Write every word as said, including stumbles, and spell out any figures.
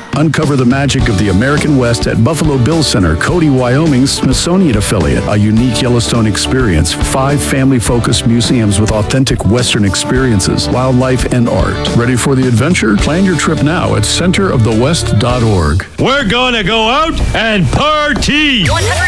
Uncover the magic of the American West at Buffalo Bill Center, Cody, Wyoming's Smithsonian affiliate. A unique Yellowstone experience. Five family-focused museums with authentic Western experiences, wildlife, and art. Ready for the adventure? Plan your trip now at center of the west dot org. We're gonna go out and party! one hundred